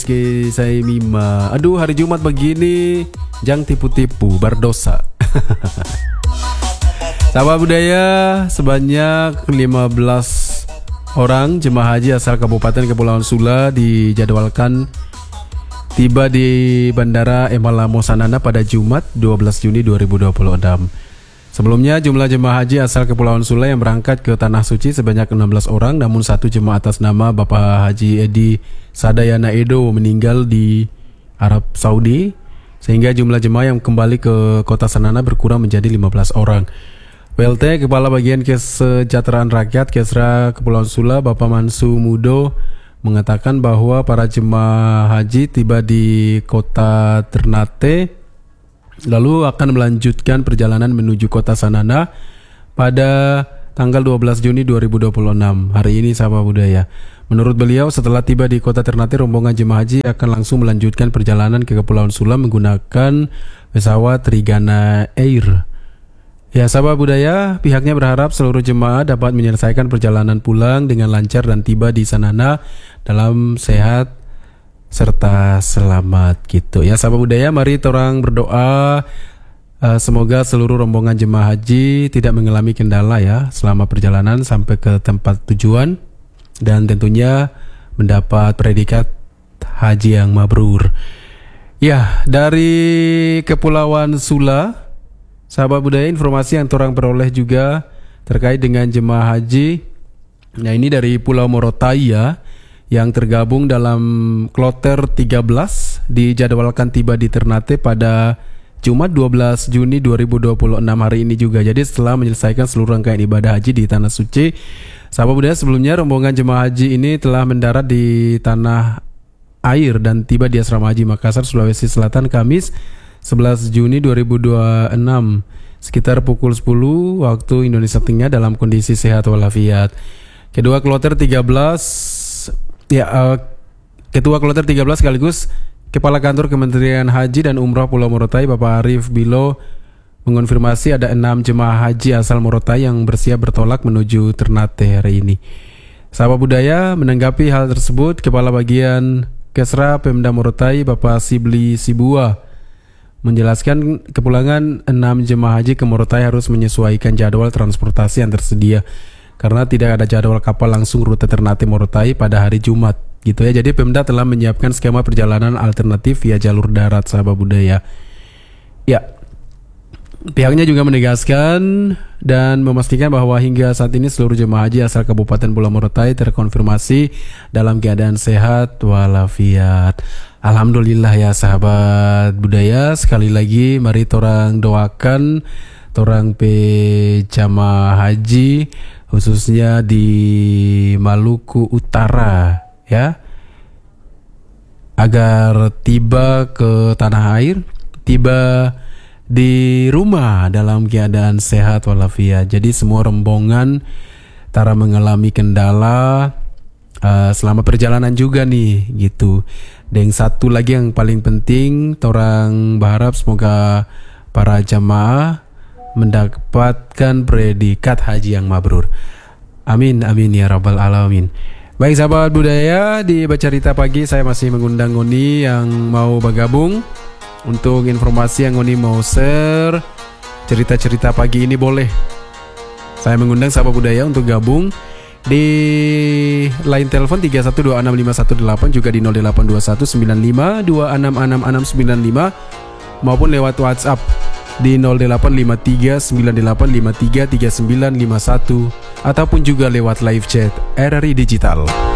Saya Mima. Aduh, hari Jumat begini jangan tipu-tipu, berdosa. Sahabat budaya, sebanyak 15 orang jemaah haji asal Kabupaten Kepulauan Sula dijadwalkan tiba di Bandara Emala Mosanana pada Jumat 12 Juni 2026. Sebelumnya jumlah jemaah haji asal Kepulauan Sula yang berangkat ke Tanah Suci sebanyak 16 orang, namun satu jemaah atas nama Bapak Haji Edi Sadayana Edo meninggal di Arab Saudi, sehingga jumlah jemaah yang kembali ke kota Sanana berkurang menjadi 15 orang. PLT Kepala Bagian Kesejahteraan Rakyat Kesra Kepulauan Sula Bapak Mansu Mudo mengatakan bahwa para jemaah haji tiba di kota Ternate lalu akan melanjutkan perjalanan menuju kota Sanana pada tanggal 12 Juni 2026 hari ini, sahabat budaya. Menurut beliau, setelah tiba di kota Ternate, rombongan jemaah haji akan langsung melanjutkan perjalanan ke Kepulauan Sula menggunakan pesawat Trigana Air. Ya, sahabat budaya, pihaknya berharap seluruh jemaah dapat menyelesaikan perjalanan pulang dengan lancar dan tiba di Sanana dalam sehat serta selamat gitu. Ya, sahabat budaya, mari orang berdoa semoga seluruh rombongan jemaah haji tidak mengalami kendala ya selama perjalanan sampai ke tempat tujuan dan tentunya mendapat predikat haji yang mabrur. Ya, dari Kepulauan Sula, sahabat budaya, informasi yang orang peroleh juga terkait dengan jemaah haji. Nah, ini dari Pulau Morotai ya, yang tergabung dalam kloter 13 dijadwalkan tiba di Ternate pada Jumat 12 Juni 2026 hari ini juga. Jadi setelah menyelesaikan seluruh rangkaian ibadah haji di Tanah Suci, sahabat budaya, sebelumnya rombongan jemaah haji ini telah mendarat di Tanah Air dan tiba di Asrama Haji Makassar, Sulawesi Selatan Kamis 11 Juni 2026 sekitar pukul 10 waktu Indonesia Tengah dalam kondisi sehat walafiat. Kedua kloter 13 Ketua Kloter 13 sekaligus Kepala Kantor Kementerian Haji dan Umroh Pulau Morotai Bapak Arif Bilo mengonfirmasi ada 6 jemaah haji asal Morotai yang bersiap bertolak menuju Ternate hari ini. Sahabat budaya, menanggapi hal tersebut, Kepala Bagian Kesra Pemda Morotai Bapak Sibli Sibua menjelaskan kepulangan 6 jemaah haji ke Morotai harus menyesuaikan jadwal transportasi yang tersedia karena tidak ada jadwal kapal langsung rute Ternate Morotai pada hari Jumat gitu ya. Jadi Pemda telah menyiapkan skema perjalanan alternatif via jalur darat, sahabat budaya. Ya, pihaknya juga menegaskan dan memastikan bahwa hingga saat ini seluruh jemaah haji asal Kabupaten Pulau Morotai terkonfirmasi dalam keadaan sehat walafiat. Alhamdulillah ya, sahabat budaya. Sekali lagi mari torang doakan torang jamaah haji khususnya di Maluku Utara ya, agar tiba ke tanah air, tiba di rumah dalam keadaan sehat walafiat. Jadi semua rombongan tara mengalami kendala selama perjalanan juga nih gitu. Dan satu lagi yang paling penting, orang berharap semoga para jamaah mendapatkan predikat haji yang mabrur. Amin amin ya rabbal alamin. Baik, sahabat budaya, di Baca Cerita Pagi saya masih mengundang Ngoni yang mau bergabung. Untuk informasi yang Ngoni mau share cerita-cerita pagi ini, boleh saya mengundang sahabat budaya untuk gabung di line telepon 31265118, juga di 082195266695 maupun lewat WhatsApp di 085398533951 ataupun juga lewat live chat RRI Digital.